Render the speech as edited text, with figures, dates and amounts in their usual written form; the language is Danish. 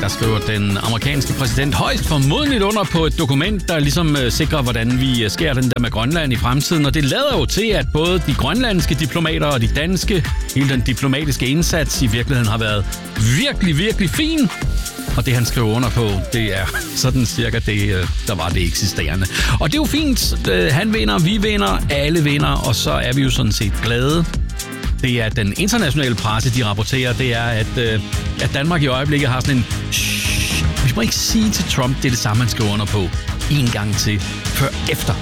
der skriver den amerikanske præsident højst formodentligt under på et dokument, der ligesom sikrer, hvordan vi skærer den der med Grønland i fremtiden. Og det lader jo til, at både de grønlandske diplomater og de danske, hele den diplomatiske indsats i virkeligheden har været virkelig, virkelig fin. Og det, han skriver under på, det er sådan cirka det, der var det eksisterende. Og det er jo fint. Han vinder, vi vinder, alle vinder, og så er vi jo sådan set glade. Det er den internationale presse, de rapporterer, det er, at Danmark i øjeblikket har sådan en... Vi må ikke sige til Trump, det er det samme, han skriver under på. En gang til, før efter